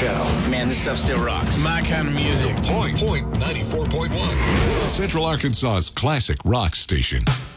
show. Man, this stuff still rocks. My kind of music. Point 94.1. Central Arkansas's classic rock station.